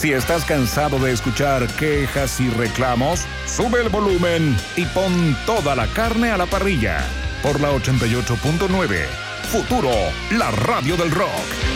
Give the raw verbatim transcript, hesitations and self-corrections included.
Si estás cansado de escuchar quejas y reclamos, sube el volumen y pon toda la carne a la parrilla. Por la ochenta y ocho punto nueve, Futuro, la radio del rock.